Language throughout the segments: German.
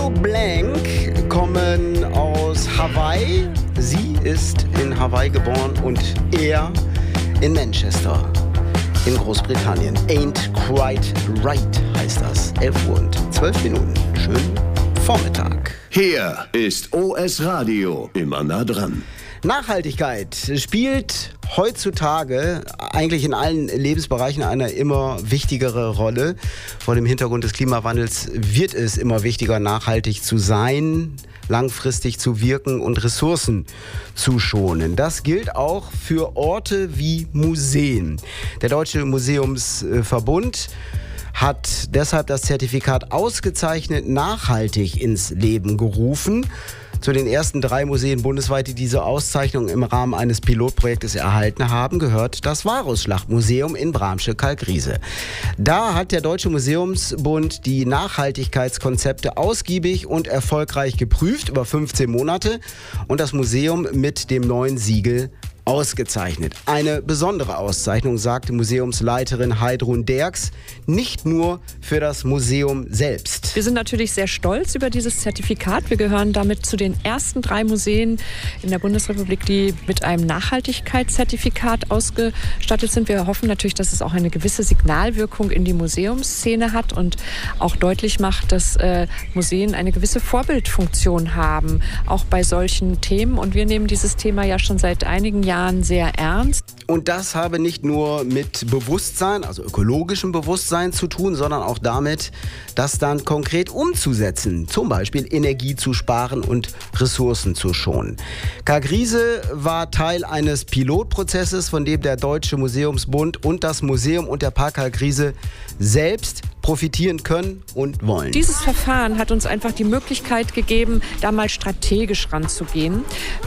Joe Blank kommen aus Hawaii. Sie ist in Hawaii geboren und er in Manchester in Großbritannien. Ain't Quite Right heißt das. 11 Uhr und 12 Minuten. Schönen Vormittag. Hier ist OS Radio. Immer nah dran. Nachhaltigkeit spielt heutzutage eigentlich in allen Lebensbereichen eine immer wichtigere Rolle. Vor dem Hintergrund des Klimawandels wird es immer wichtiger, nachhaltig zu sein, langfristig zu wirken und Ressourcen zu schonen. Das gilt auch für Orte wie Museen. Der Deutsche Museumsverbund hat deshalb das Zertifikat ausgezeichnet nachhaltig ins Leben gerufen. Zu den ersten 3 Museen bundesweit, die diese Auszeichnung im Rahmen eines Pilotprojektes erhalten haben, gehört das Varusschlachtmuseum in Bramsche-Kalkriese. Da hat der Deutsche Museumsbund die Nachhaltigkeitskonzepte ausgiebig und erfolgreich geprüft über 15 Monate und das Museum mit dem neuen Siegel ausgezeichnet. Eine besondere Auszeichnung, sagte Museumsleiterin Heidrun Derks, nicht nur für das Museum selbst. Wir sind natürlich sehr stolz über dieses Zertifikat. Wir gehören damit zu den ersten 3 Museen in der Bundesrepublik, die mit einem Nachhaltigkeitszertifikat ausgestattet sind. Wir hoffen natürlich, dass es auch eine gewisse Signalwirkung in die Museumsszene hat und auch deutlich macht, dass Museen eine gewisse Vorbildfunktion haben, auch bei solchen Themen. Und wir nehmen dieses Thema ja schon seit einigen Jahren sehr ernst. Und das habe nicht nur mit Bewusstsein, also ökologischem Bewusstsein zu tun, sondern auch damit, das dann konkret umzusetzen. Zum Beispiel Energie zu sparen und Ressourcen zu schonen. Kalkriese war Teil eines Pilotprozesses, von dem der Deutsche Museumsbund und das Museum und der Park Kalkriese selbst profitieren können und wollen. Dieses Verfahren hat uns einfach die Möglichkeit gegeben, da mal strategisch ranzugehen.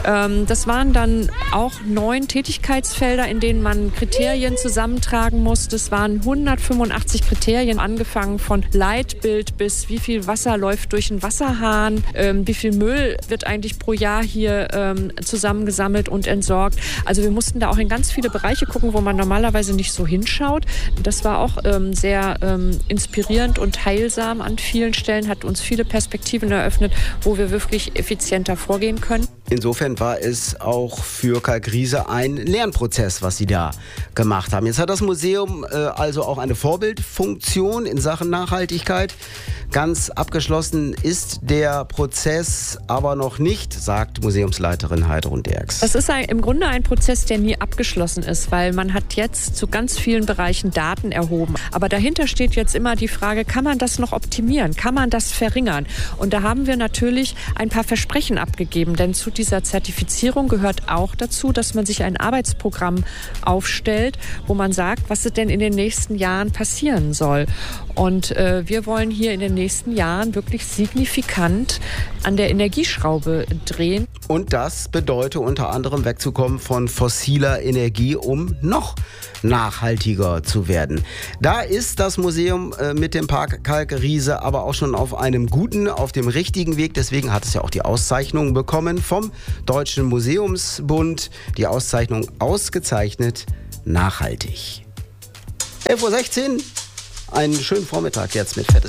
Das waren dann auch 9 Tätigkeitsfelder, in denen man Kriterien zusammentragen muss. Das waren 185 Kriterien, angefangen von Leitbild bis wie viel Wasser läuft durch einen Wasserhahn, wie viel Müll wird eigentlich pro Jahr hier zusammengesammelt und entsorgt. Also wir mussten da auch in ganz viele Bereiche gucken, wo man normalerweise nicht so hinschaut. Das war auch sehr inspirierend und heilsam an vielen Stellen, hat uns viele Perspektiven eröffnet, wo wir wirklich effizienter vorgehen können. Insofern war es auch für Kalkriese ein Lernprozess, was sie da gemacht haben. Jetzt hat das Museum also auch eine Vorbildfunktion in Sachen Nachhaltigkeit. Ganz abgeschlossen ist der Prozess aber noch nicht, sagt Museumsleiterin Heidrun Derks. Das ist im Grunde ein Prozess, der nie abgeschlossen ist, weil man hat jetzt zu ganz vielen Bereichen Daten erhoben. Aber dahinter steht jetzt immer die Frage, kann man das noch optimieren? Kann man das verringern? Und da haben wir natürlich ein paar Versprechen abgegeben, denn zu dieser Zertifizierung gehört auch dazu, dass man sich ein Arbeitsprogramm aufstellt, wo man sagt, was denn in den nächsten Jahren passieren soll. Und wir wollen hier in den nächsten Jahren wirklich signifikant an der Energieschraube drehen. Und das bedeutet unter anderem wegzukommen von fossiler Energie, um noch nachhaltiger zu werden. Da ist das Museum mit dem Park Kalkriese aber auch schon auf dem richtigen Weg. Deswegen hat es ja auch die Auszeichnung bekommen vom Deutschen Museumsbund. Die Auszeichnung ausgezeichnet nachhaltig. 11:16 Uhr. Einen schönen Vormittag jetzt mit Fettes